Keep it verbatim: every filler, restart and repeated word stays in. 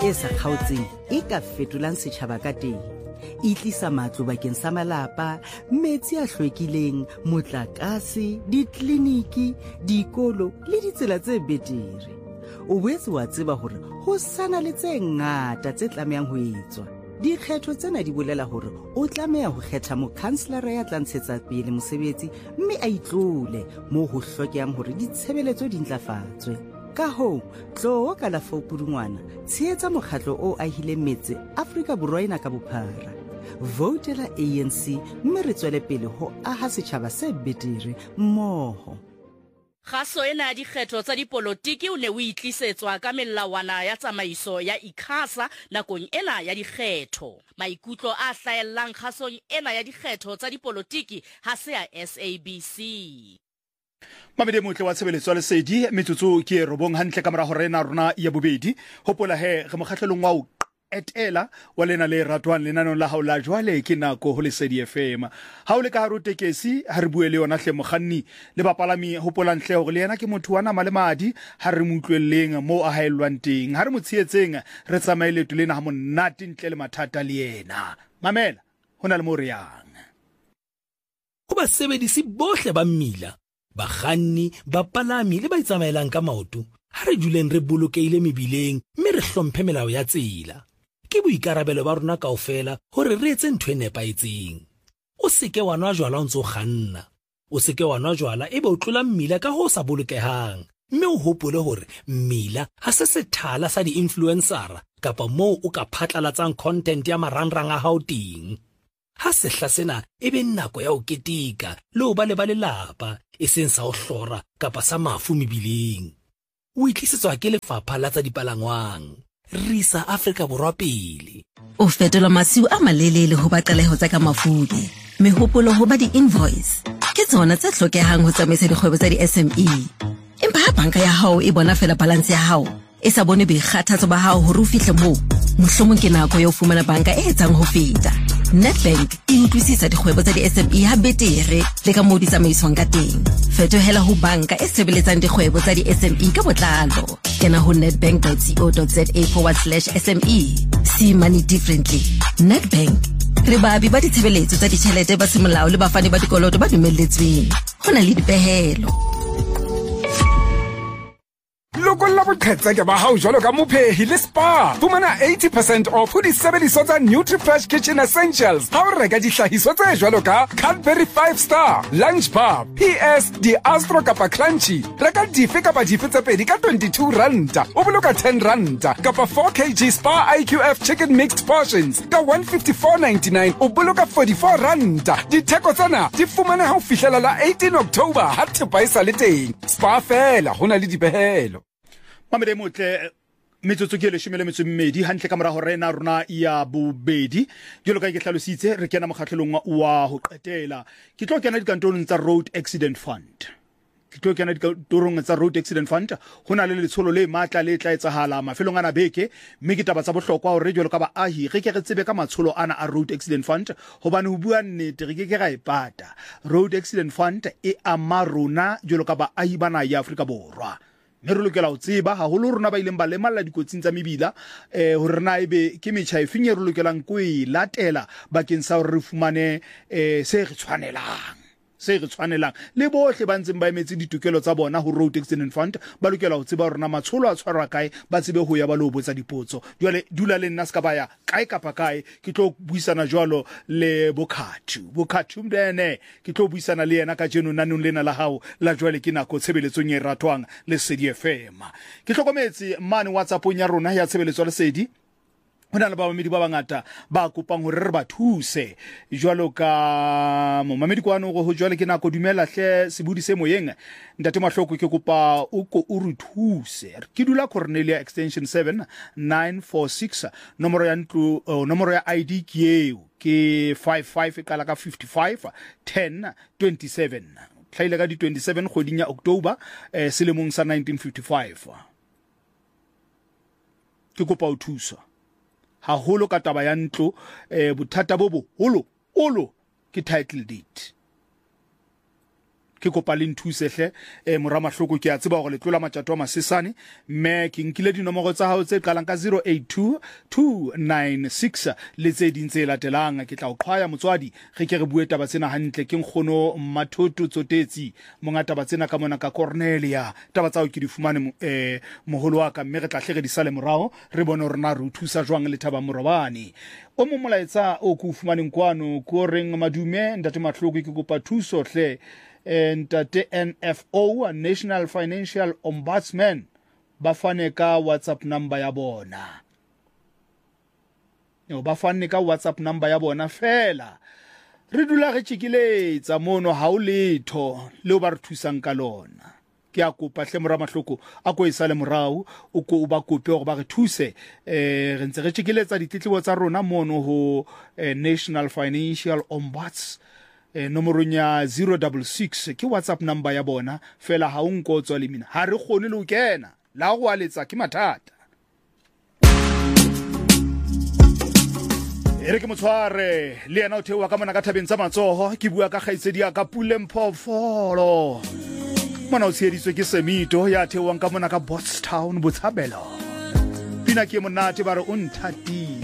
e sa kgaotseng e ka fetolang setjhaba ka teng. E tlisa matlo bakeng sa malapa, metsi a hlwekileng, motlakase, ditleliniki, dikolo le ditsela tse betere. O boetse wa tseba hore ho sana le tse ngata tse tlamehang ho etswa. Dikgetho tsena di bolela hore o tlameha ho kgetha mokhanselara ya tla ntshetsa pele mosebetsi mme a itlole moo ho hlokehang hore ditshebeletso di ntlafatswe. Ka hoo, tloho ka la four Pudungwana, tshehetsa mokgatlo o ahileng metse Afrika Borwa ena ka bophara. Voutela A N C mme re tswele pele ho aha setjhaba se betere mmoho. Kgaso ena ya dikgetho tsa dipolotiki o ne o itlisetswa ka melawana ya tsamaiso ya ICASA nakong ena ya dikgetho. Maikutlo a hlaellang khasong ena ya dikgetho tsa dipolotiki ha se ya S A B C. Mamedi motle wa tshebeletso le sedi metsotso ke robong hantle ka mora hore na rona ya bobedi. Hopola he re mokgahlelong wa etela wa lena le ratwang lenanong la hao la jwale ke nako ho Lesedi F M. Ha o le ka haro tekesi ha re bue le yona hle mokganni le bapalami hopola ntle hore le yena ke motho wa nama le madi ha re mo utlwelleng mo a haelwang teng ha re mo tshietseng re tsamaile tu lena ha monate ntle le mathata le yena. Mamela hona le mo re yang. Ho ba sebedisi bohle ba mmila, bakganni, bapalami le ba itsamaelang ka maoto, ha re duleng re bolokeile mebileng mme re hlomphe melao ya tsela. Ke boikarabelo ba rona kaofela hore re etse ntho e nepahetseng. O seke wa nwa jwala o ntse o kganna. O seke wa nwa jwala ebe o tlola mmila ka ho sa bolokehang. Mme o hopole hore mmila ha se sethala sa di-influencera kapa moo o ka phatlalatsang content ya marangrang a hao teng. Ha sehla sena ebe nako ya ho ketika le ho ba le ba lelapa e seng sa ho hlora kapa sa mafu mebileng. O itlisetswa ke lefapha la tsa dipalangwang. Risa Afrika Borwa pele. O fetola masiu a malelele ho ba qaleho tsa ka mafudi. Mehopolo ho ba di-invoice. Ke tsona tse hlokehang ho tsamaisa dikgwebo tsa di-S M E. Empa ha banka ya hao e bona fela balance ya hao, e sa bone boikgathatso ba hao hore o fihle moo, mohlomong ke nako ya ho fumana banka e etsang ho feta. Nedbank e utlwisisa dikgwebo tsa di-S M E ha betere le ka moo di tsamaiswang ka teng. Fetohela ho banka e sebeletsang dikgwebo tsa di-S M E ka botlalo. Kena ho nedbank dot co dot za forward slash S M E. See money differently. Nedbank. Re babi ba ditshebeletso tsa ditjhelete ba semolao le bafani ba dikoloto ba dumelletsweng. Ho na le dipehelo. Loko la boqhetsa ke ba hao jwalo ka mophehi le spa. Fumana eighty percent off ho disebediswa tsa NutriFresh Kitchen Essentials. Ha o reka dihlahiswa tse jwalo ka Cadbury five star, Lunch Bar, P S, di Astro kapa Crunchy. Reka dife kapa dife tse pedi ka twenty-two ranta. O boloka ten ranta. Kapa four kilograms Spa I Q F Chicken Mixed Portions ka one fifty-four ninety-nine. O boloka forty-four ranta. Ditheko tsena di fumana ha o fihlela la eighteen October ha thepa e sa le teng. Spa fela hona le dipehelo. Mamedi motle metsotso ke le shimele metso mmedi hantle ka mora hore na rona ya bobedi jelo ka ke hlalositse re kena mokgahlelong wa ho qetela ke tlo kena dikantorong tsa Road Accident Fund ke tlo kena dikantorong tsa Road Accident Fund hona le letsholo le matla le tla etsahala mafelong ana beke mme ke taba tsa bohlokwa hore jelo ka ba ahi re ke re tsebe ka matsholo ana a Road Accident Fund hobane ho bua nnete re ke ke ga ipata Road Accident Fund e ama rona jelo ka ba ahi bana ya Afrika Borwa. Me re lokela ho tseba ha holo rona ba ileng ba lemalla dikotsing tsa mebila eh hore rena ebe ke metjha e feng e re lokelang ko e latela bakeng sa hore re fumane eh se re tshwanelang se re tshwanelang le bohle ba ntseng ba emetse ditokelo tsa bona ho Road Accident Fund ba lokela ho tseba hore na matsholo a tshwarwa kae ba tsebe ho ya ba lo botsa dipotso jwale dula le nna ska ba ya kae kapa kae ke tlo buisana jwalo le Bokhathu Bokhathu mdene ke tlo buisana le yena ka jeno nanong lena la hao la jwale ke nako tshebeletsong e ratwang le Lesedi F M ke hlokometse mane WhatsApp ya rona ya tshebeletso le Lesedi hona le ba mamedi ba bangata ba kopang hore re ba thuse jwalo ka mo mamedi kwano go ho jwale ke nako dumela hle sebudi se moyeng ntate mahloko ke kopa o ko o re thuse ke dula Cornelia extension seven nine four six nomoro ya ntlo uh, nomoro ya I D ke eo ke five five kala ka fifty-five ten twenty-seven tlhaile ka di twenty-seven kgoding ya October eh, selemong sa nineteen fifty-five ke kopa o thusa ha holo ka taba ya ntlo eh bothata bo bo holo holo ke title deed ke kopa le nthusehle e mora mahloko ke a tseba gore le tlola matjato a masesane mme ke nkile dinomoro tsa hao tse qalang ka zero eight two two nine six le tse ding tse latelang ke tla o qhwaya motswadi ge ke re bue taba tsena hantle ke nkgono Mmathoto Tsotetsi monga taba tsena ka mona ka Cornelia taba tsa o ke di fumane eh moholo wa ka mme re tla hlege di sale morao re bone rena re thusa jwang le thaba morobane o mo molaetsa o ku fumaneng kwano ko reng madume ntate mahloko ke kopa thuso hle ntate N F O National Financial Ombudsman ba fane ka WhatsApp number ya bona yo ba fane ka WhatsApp number ya bona fela re dula re tšikiletsa mono ha o letho le ba re thusang ka lona ke a kopa hle mora mahloko a ko isale morao o ko ba kope gore ba re thuse eh re ntse re tšikiletsa ditletlebo tsa rona mono ho National Financial Ombuds eh nomorong ya zero six six ke WhatsApp number ya bona fela ha o nko tswa le mina ha re kgone le o kena la go aletsa ke mathata ere ke motshware le yena o thewa ka mona ka thabeng tsa matsoho ke bua ka kgaitsedi ya ka Pule Mphofolo mona o tsheditswe ke Semito ya thewang ka mona ka Bottstown Botshabelo pina ke monate ba re o nthati